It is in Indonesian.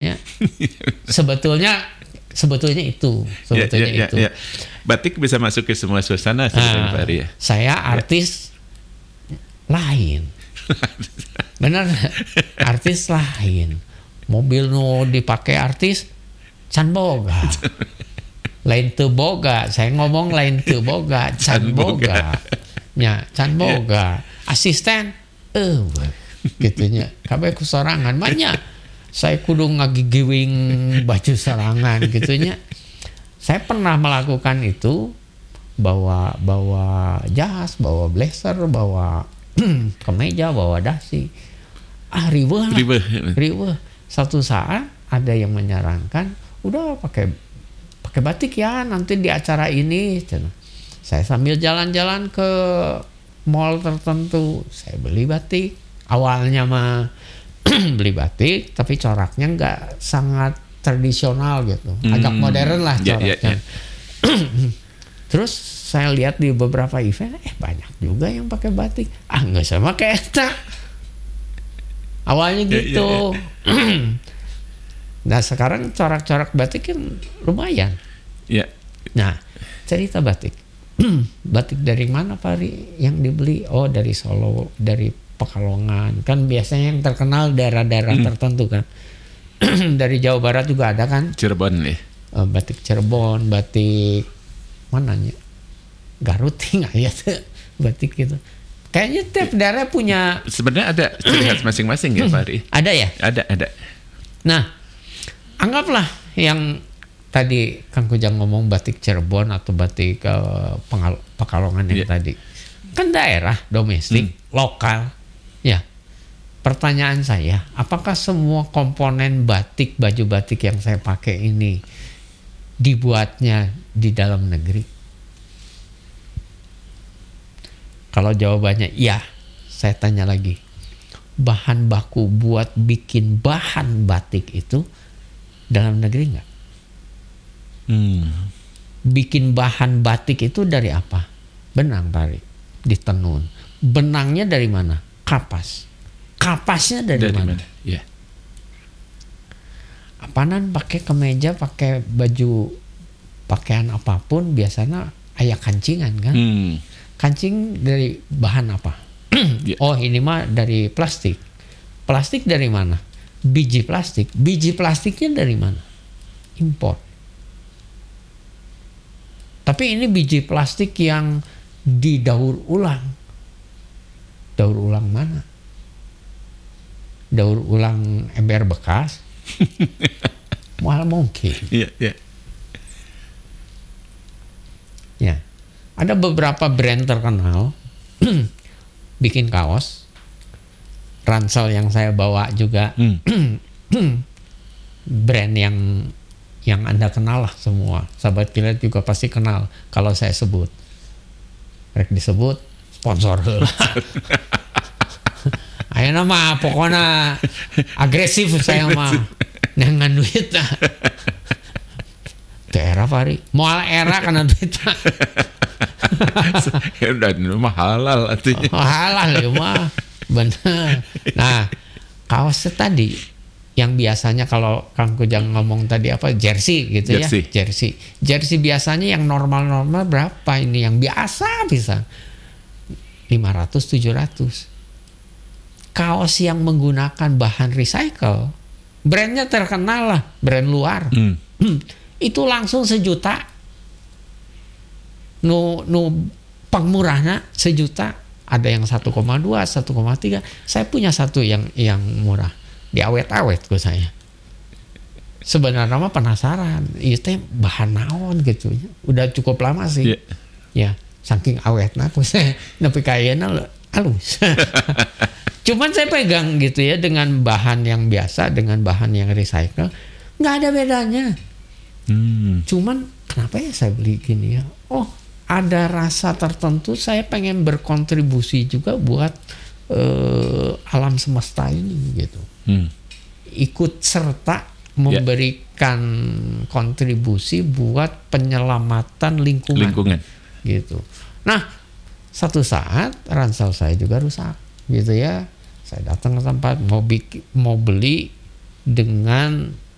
ya. Sebetulnya itu. Ya. Batik bisa masuk ke semua suasana sebenarnya Pak Ari ya. Saya artis lain. Benar, artis lain. Mobil nu dipakai artis can boga. Lain teu boga. Saya ngomong lain teu boga, can boga. Nya, can boga. Asisten gitunya. Kabeh ku sorangan banyak. Saya kudu ngagigiwing baju serangan gitunya. Saya pernah melakukan itu, bawa jas, bawa blazer, bawa kemeja, bawa dasi. Riweuh. Satu saat ada yang menyarankan, udah pakai batik ya nanti di acara ini. Saya sambil jalan-jalan ke mall tertentu, saya beli batik. Awalnya mah beli batik, tapi coraknya nggak sangat tradisional gitu, agak modern lah coraknya. Terus saya lihat di beberapa event, banyak juga yang pakai batik. Nggak sama kayak eta. Awalnya gitu. Nah sekarang corak-corak batik kan lumayan. Nah cerita batik. Batik dari mana Pak Ari yang dibeli? Oh dari Solo, dari Pekalongan. Kan biasanya yang terkenal daerah-daerah tertentu kan. Dari Jawa Barat juga ada kan? Cirebon nih. Batik Cirebon, batik mananya? Garut nggak ya batik gitu. Kayaknya tiap daerah punya. Sebenarnya ada ciri khas masing-masing ya Pak Ari. Ada ya? Ada. Nah, anggaplah yang tadi Kang Kujang ngomong batik Cirebon atau batik Pekalongan yang tadi. Kan daerah domestik, lokal. Ya. Pertanyaan saya, apakah semua komponen batik, baju batik yang saya pakai ini dibuatnya di dalam negeri? Kalau jawabannya iya, saya tanya lagi. Bahan baku buat bikin bahan batik itu dalam negeri nggak? Bikin bahan batik itu dari apa? Benang Pak Ari, ditenun. Benangnya dari mana? Kapas. Kapasnya dari mana? Yeah. Apaanan pakai kemeja, pakai baju, pakaian apapun biasanya aya kancingan kan? Kancing dari bahan apa? Oh ini mah dari plastik. Plastik dari mana? Biji plastik. Biji plastiknya dari mana? Impor. Tapi ini biji plastik yang didaur ulang. Daur ulang mana? Daur ulang ember bekas. Mahal mungkin. Iya. Ya. Ada beberapa brand terkenal bikin kaos. Ransel yang saya bawa juga brand yang Anda kenal lah semua. Sahabat Kilat juga pasti kenal kalau saya sebut. Rek disebut sponsor lah. Ayo nama pokoknya agresif saya mah dengan duit lah. Era Pak Ari, moal era karena duit. Dan mah halal artinya. Halal ya mah, benar. Nah kaosnya tadi yang biasanya kalau Kang Kujang ngomong tadi apa jersey gitu ya, jersey biasanya yang normal berapa ini yang biasa bisa 500-700. Kaos yang menggunakan bahan recycle, brandnya terkenal lah, brand luar, itu langsung 1 juta. Nu pengmurahnya 1 juta. Ada yang 1,2, 1,3. Saya punya satu yang murah, diawet-awet ke saya. Sebenarnya mah penasaran, itu bahan naon gitu. Udah cukup lama sih, ya saking awetnya aku saya nepi kayaknya halus. Cuman saya pegang gitu ya dengan bahan yang biasa dengan bahan yang recycle nggak ada bedanya. Cuman kenapa ya saya beli gini ya? Oh ada rasa tertentu saya pengen berkontribusi juga buat alam semesta ini gitu. Ikut serta memberikan kontribusi buat penyelamatan lingkungan. Gitu. Nah satu saat ransel saya juga rusak gitu ya. Saya datang ke tempat mau beli dengan